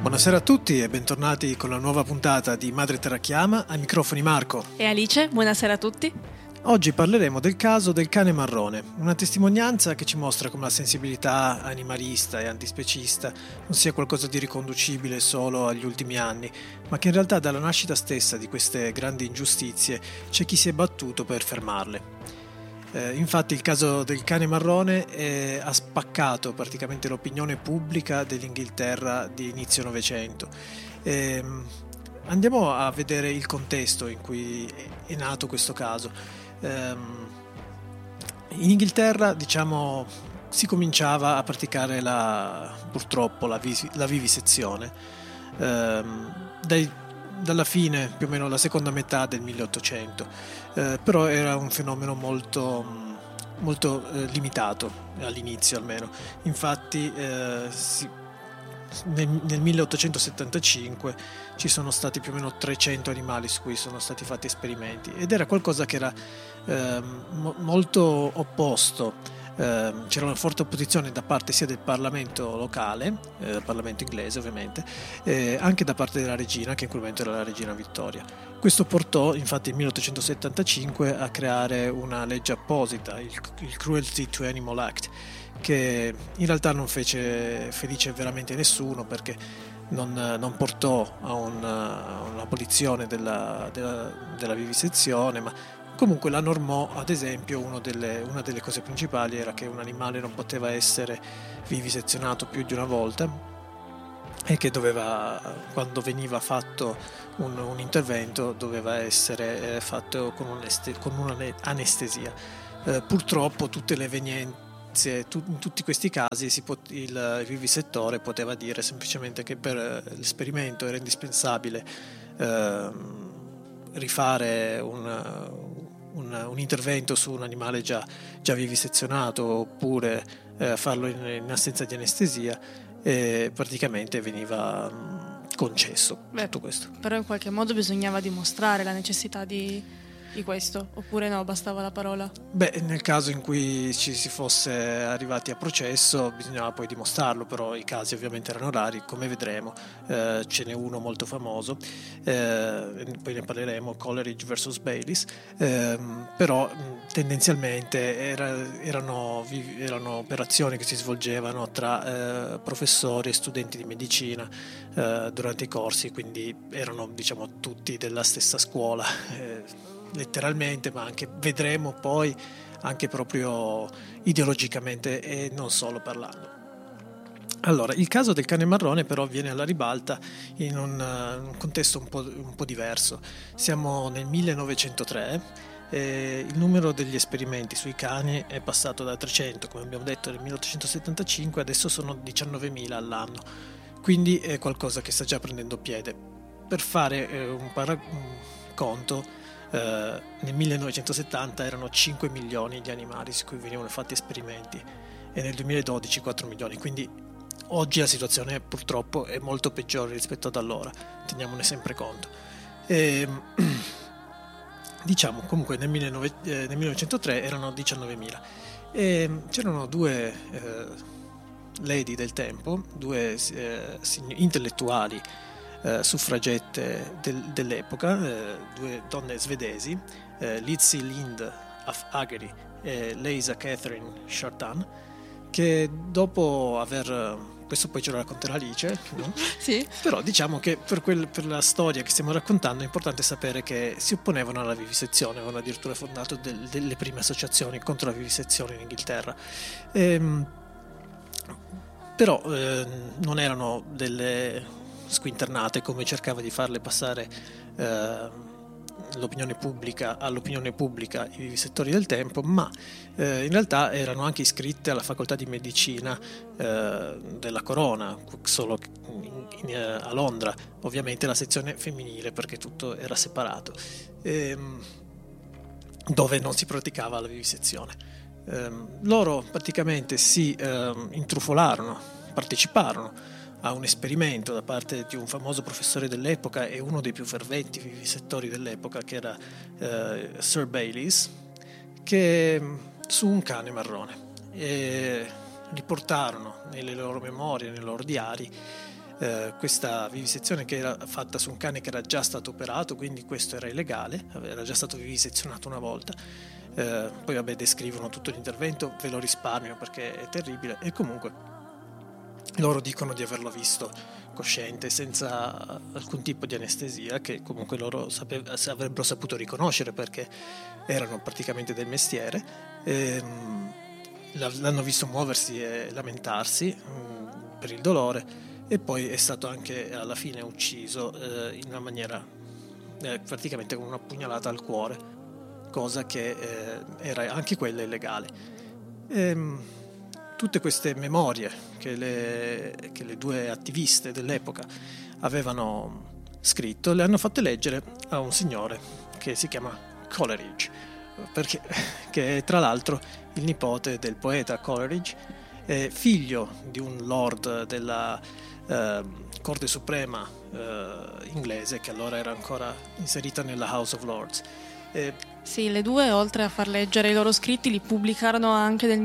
Buonasera a tutti e bentornati con la nuova puntata di Madre Terra Chiama, ai microfoni Marco e Alice. Buonasera a tutti. Oggi parleremo del caso del cane marrone, una testimonianza che ci mostra come la sensibilità animalista e antispecista non sia qualcosa di riconducibile solo agli ultimi anni, ma che in realtà dalla nascita stessa di queste grandi ingiustizie c'è chi si è battuto per fermarle. Infatti il caso del cane marrone ha spaccato praticamente l'opinione pubblica dell'Inghilterra di inizio Novecento. Andiamo a vedere il contesto in cui è nato questo caso. In Inghilterra, diciamo, si cominciava a praticare purtroppo la vivisezione dalla fine, più o meno la seconda metà del 1800, però era un fenomeno molto limitato all'inizio almeno. Infatti nel 1875 ci sono stati più o meno 300 animali su cui sono stati fatti esperimenti ed era qualcosa che era molto opposto. C'era una forte opposizione da parte sia del Parlamento locale, Parlamento inglese ovviamente, anche da parte della regina, che in quel momento era la regina Vittoria. Questo portò infatti nel 1875 a creare una legge apposita, il Cruelty to Animal Act, che in realtà non fece felice veramente nessuno, perché non portò a un'abolizione della vivisezione, ma comunque la normò. Ad esempio, una delle cose principali era che un animale non poteva essere vivisezionato più di una volta e che quando veniva fatto un intervento doveva essere fatto con un'anestesia. Purtroppo tutte le evenienze, in tutti questi casi il vivisettore poteva dire semplicemente che per l'esperimento era indispensabile rifare un intervento su un animale già vivisezionato, oppure farlo in assenza di anestesia, e praticamente veniva concesso tutto questo. Però in qualche modo bisognava dimostrare la necessità di questo, oppure no, bastava la parola? Nel caso in cui ci si fosse arrivati a processo bisognava poi dimostrarlo, però i casi ovviamente erano rari, come vedremo. Ce n'è uno molto famoso, poi ne parleremo, Coleridge vs Bayliss, però tendenzialmente erano operazioni che si svolgevano tra professori e studenti di medicina durante i corsi, quindi erano, diciamo, tutti della stessa scuola, letteralmente, ma anche, vedremo poi, anche proprio ideologicamente e non solo parlando. Allora, il caso del cane marrone però viene alla ribalta in un contesto un po' diverso. Siamo nel 1903 e il numero degli esperimenti sui cani è passato da 300, come abbiamo detto, nel 1875, adesso sono 19.000 all'anno, quindi è qualcosa che sta già prendendo piede. Per fare un conto, nel 1970 erano 5 milioni gli animali su cui venivano fatti esperimenti e nel 2012 4 milioni, quindi oggi la situazione purtroppo è molto peggiore rispetto ad allora, teniamone sempre conto. Diciamo, comunque nel 1903 erano 19.000 e c'erano due lady del tempo, due intellettuali, suffragette dell'epoca, due donne svedesi, Lizzie Lind af Ageri e Leisa Catherine Chardin, che dopo questo poi ce lo racconterà Alice, no? Sì. Però diciamo che per la storia che stiamo raccontando è importante sapere che si opponevano alla vivisezione, avevano addirittura fondato delle prime associazioni contro la vivisezione in Inghilterra. Però non erano delle squinternate come cercava di farle passare all'opinione pubblica i vivisettori del tempo, ma in realtà erano anche iscritte alla facoltà di medicina della Corona, solo a Londra, ovviamente la sezione femminile, perché tutto era separato, dove non si praticava la vivisezione. Loro praticamente si intrufolarono, parteciparono a un esperimento da parte di un famoso professore dell'epoca e uno dei più ferventi vivisettori dell'epoca, che era Sir Bayliss, che su un cane marrone, e riportarono nelle loro memorie, nei loro diari, questa vivisezione che era fatta su un cane che era già stato operato, quindi questo era illegale, era già stato vivisezionato una volta. Poi vabbè, descrivono tutto l'intervento, ve lo risparmio perché è terribile, e comunque loro dicono di averlo visto cosciente, senza alcun tipo di anestesia, che comunque loro avrebbero saputo riconoscere perché erano praticamente del mestiere. L'hanno visto muoversi e lamentarsi per il dolore, e poi è stato anche alla fine ucciso in una maniera praticamente con una pugnalata al cuore, cosa che era anche quella illegale. Tutte queste memorie che le due attiviste dell'epoca avevano scritto le hanno fatte leggere a un signore che si chiama Coleridge, che è tra l'altro il nipote del poeta Coleridge, figlio di un lord della Corte Suprema inglese, che allora era ancora inserita nella House of Lords. Sì, le due, oltre a far leggere i loro scritti, li pubblicarono anche nel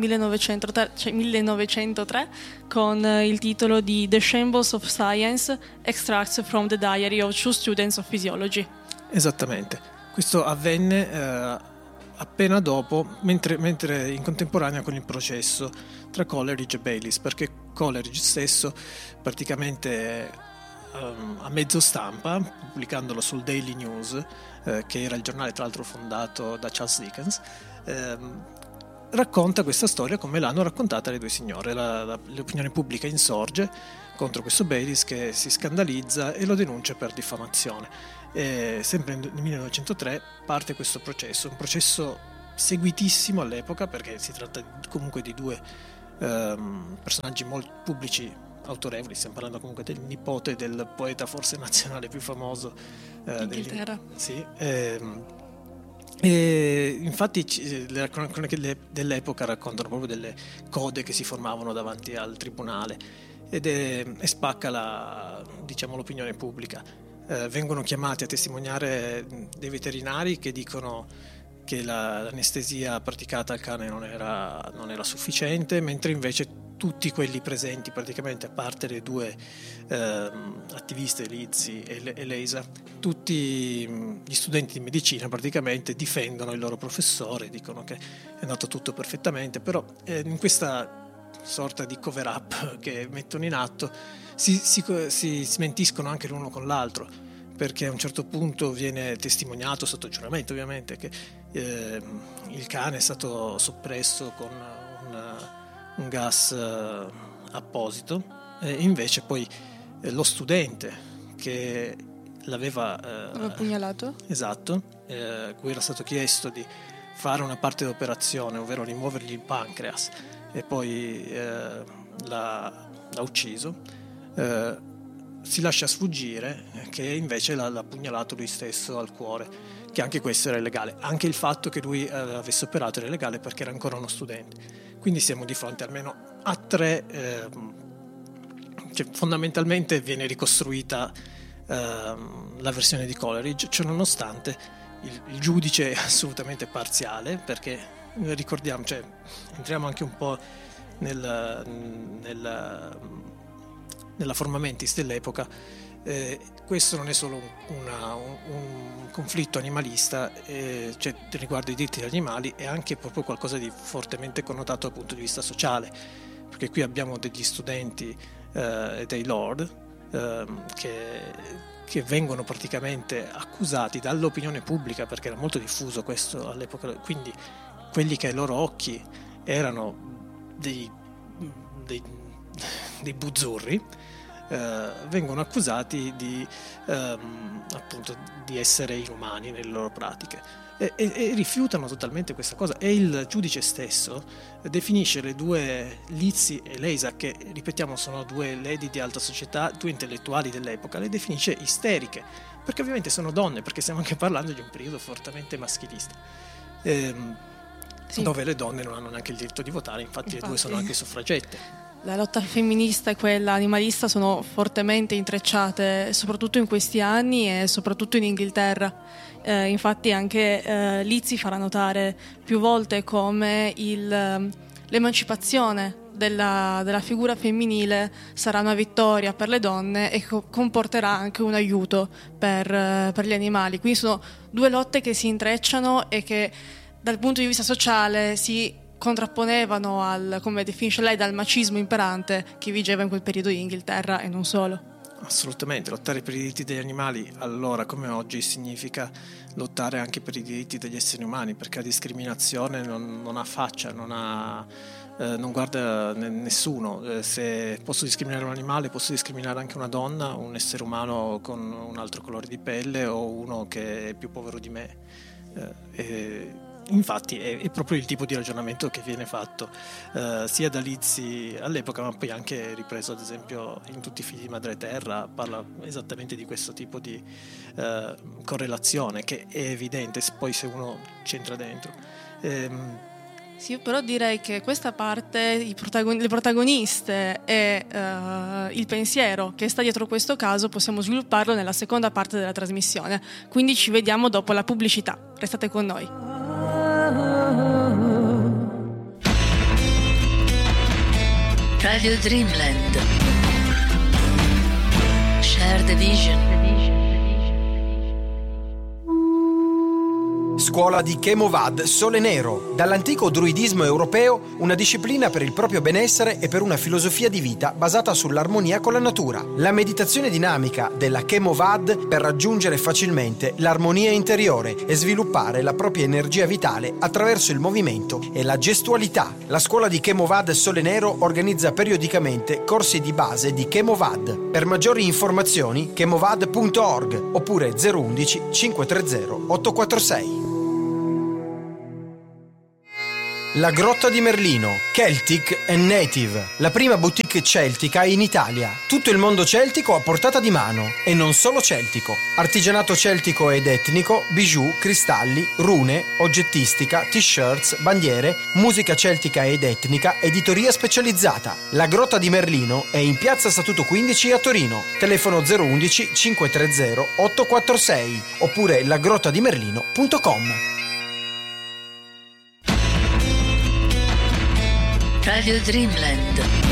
1903 con il titolo di The Shambles of Science, Extracts from the Diary of Two Students of Physiology. Esattamente. Questo avvenne appena dopo, mentre in contemporanea con il processo tra Coleridge e Bayliss, perché Coleridge stesso praticamente a mezzo stampa, pubblicandolo sul Daily News, che era il giornale tra l'altro fondato da Charles Dickens, racconta questa storia come l'hanno raccontata le due signore. L'opinione pubblica insorge contro questo Bayliss, che si scandalizza e lo denuncia per diffamazione. Sempre nel 1903 parte questo processo, un processo seguitissimo all'epoca, perché si tratta comunque di due personaggi molto pubblici, autorevoli. Stiamo parlando comunque del nipote del poeta forse nazionale più famoso Inghilterra. Sì, e infatti le cronache dell'epoca raccontano proprio delle code che si formavano davanti al tribunale, e spacca l'opinione pubblica. Vengono chiamati a testimoniare dei veterinari che dicono che l'anestesia praticata al cane non era sufficiente, mentre invece tutti quelli presenti, praticamente a parte le due attiviste, Lizzie e Leisa, tutti gli studenti di medicina praticamente difendono il loro professore, dicono che è andato tutto perfettamente, però in questa sorta di cover up che mettono in atto si smentiscono anche l'uno con l'altro, perché a un certo punto viene testimoniato sotto giuramento ovviamente che il cane è stato soppresso con un gas apposito, e invece poi lo studente che l'aveva pugnalato, esatto, cui era stato chiesto di fare una parte dell'operazione, ovvero rimuovergli il pancreas, e poi l'ha ucciso, si lascia sfuggire che invece l'ha pugnalato lui stesso al cuore, che anche questo era illegale. Anche il fatto che lui avesse operato era illegale perché era ancora uno studente. Quindi siamo di fronte almeno a tre, cioè fondamentalmente viene ricostruita la versione di Coleridge, cioè nonostante il giudice è assolutamente parziale, perché ricordiamo, cioè entriamo anche un po' nella forma mentis dell'epoca. Questo non è solo un conflitto animalista, cioè riguardo i diritti degli animali, è anche proprio qualcosa di fortemente connotato dal punto di vista sociale, perché qui abbiamo degli studenti e dei lord che vengono praticamente accusati dall'opinione pubblica, perché era molto diffuso questo all'epoca, quindi quelli che ai loro occhi erano dei buzzurri vengono accusati appunto di essere inumani nelle loro pratiche, e rifiutano totalmente questa cosa, e il giudice stesso definisce le due Lizzie e Leisa, che ripetiamo sono due lady di alta società, due intellettuali dell'epoca, le definisce isteriche, perché ovviamente sono donne, perché stiamo anche parlando di un periodo fortemente maschilista, dove le donne non hanno neanche il diritto di votare, infatti le due sono anche suffragette. La lotta femminista e quella animalista sono fortemente intrecciate, soprattutto in questi anni e soprattutto in Inghilterra. Infatti anche Lizzie farà notare più volte come l'emancipazione della figura femminile sarà una vittoria per le donne e comporterà anche un aiuto per gli animali. Quindi sono due lotte che si intrecciano e che dal punto di vista sociale si contrapponevano al, come definisce lei, dal macismo imperante che vigeva in quel periodo in Inghilterra e non solo. Assolutamente, lottare per i diritti degli animali allora come oggi significa lottare anche per i diritti degli esseri umani, perché la discriminazione non ha faccia, non guarda nessuno. Se posso discriminare un animale, posso discriminare anche una donna, un essere umano con un altro colore di pelle o uno che è più povero di me. Infatti è proprio il tipo di ragionamento che viene fatto sia da Lizzi all'epoca, ma poi anche ripreso ad esempio in Tutti i figli di madre terra. Parla esattamente di questo tipo di correlazione che è evidente poi se uno c'entra dentro. Sì, però direi che questa parte, le protagoniste e il pensiero che sta dietro questo caso possiamo svilupparlo nella seconda parte della trasmissione, quindi ci vediamo dopo la pubblicità. Restate con noi. Radio Dreamland. Share the vision. Scuola di Chemovad Sole Nero, dall'antico druidismo europeo, una disciplina per il proprio benessere e per una filosofia di vita basata sull'armonia con la natura. La meditazione dinamica della Chemovad per raggiungere facilmente l'armonia interiore e sviluppare la propria energia vitale attraverso il movimento e la gestualità. La scuola di Chemovad Sole Nero organizza periodicamente corsi di base di Chemovad. Per maggiori informazioni chemovad.org oppure 011 530 846. La Grotta di Merlino, Celtic and Native, la prima boutique celtica in Italia. Tutto il mondo celtico a portata di mano e non solo celtico. Artigianato celtico ed etnico, bijou, cristalli, rune, oggettistica, t-shirts, bandiere, musica celtica ed etnica, editoria specializzata. La Grotta di Merlino è in Piazza Statuto 15 a Torino. Telefono 011 530 846 oppure lagrottadimerlino.com. Radio Dreamland.